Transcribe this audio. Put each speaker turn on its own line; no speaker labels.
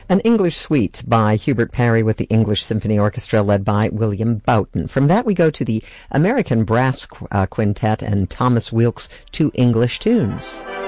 An English Suite by Hubert Parry with the English Symphony Orchestra led by William Boughton. From that we go to the American Brass Quintet and Thomas Wilkes' Two English Tunes.